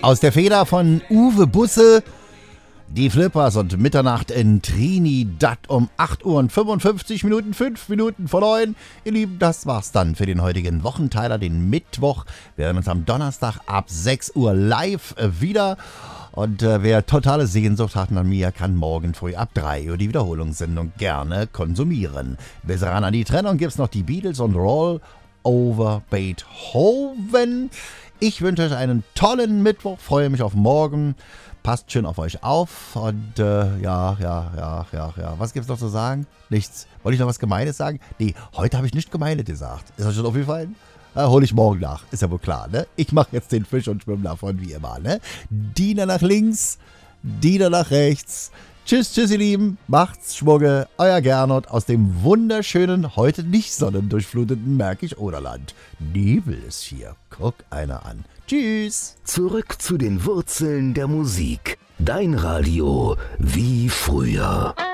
Aus der Feder von Uwe Busse, die Flippers und Mitternacht in Trinidad um 8 Uhr und 55 Minuten, 5 Minuten vor 9. Ihr Lieben, das war's dann für den heutigen Wochenteiler, den Mittwoch. Wir hören uns am Donnerstag ab 6 Uhr live wieder. Und wer totale Sehnsucht hat nach mir, kann morgen früh ab 3 Uhr die Wiederholungssendung gerne konsumieren. Bis ran an die Trennung gibt's noch die Beatles und Roll over Beethoven. Ich wünsche euch einen tollen Mittwoch, freue mich auf morgen. Passt schön auf euch auf und ja, was gibt's noch zu sagen? Nichts. Wollte ich noch was Gemeines sagen? Nee, heute habe ich nichts Gemeines gesagt. Ist euch schon aufgefallen? Hol ich morgen nach, ist ja wohl klar, ne? Ich mache jetzt den Fisch- und Schwimm davon, wie immer, ne? Diener nach links, Diener nach rechts. Tschüss, ihr Lieben, macht's Schwugge, euer Gernot aus dem wunderschönen, heute nicht sonnendurchfluteten Märkisch-Oderland. Nebel ist hier, guck einer an. Tschüss. Zurück zu den Wurzeln der Musik. Dein Radio wie früher.